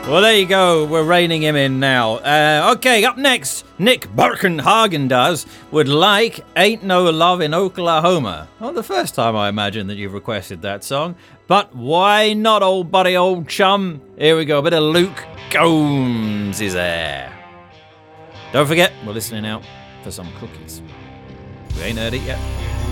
Well, there you go. We're reining him in now. Okay, up next, Nick Birkenhagen would like Ain't No Love in Oklahoma. Not the first time, I imagine, that you've requested that song. But why not, old buddy, old chum? Here we go, a bit of Luke Combs is there. Don't forget, we're listening out for some cookies. We ain't heard it yet.